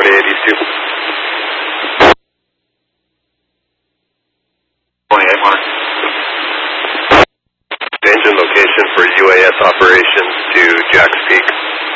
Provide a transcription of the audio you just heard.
82. 28 Mark. Change in location for UAS operations to Jack's Peak.